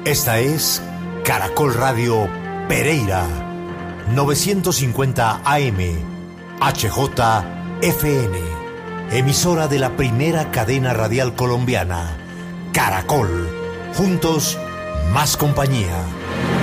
Esta es Caracol Radio Pereira, 950 AM, HJFN, emisora de la primera cadena radial colombiana, Caracol. Juntos, más compañía.